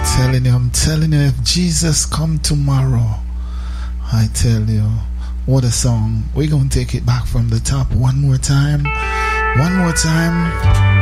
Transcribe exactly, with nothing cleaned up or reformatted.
telling you, I'm telling you, if Jesus come tomorrow, I tell you, what a song. We're going to take it back from the top one more time. One more time.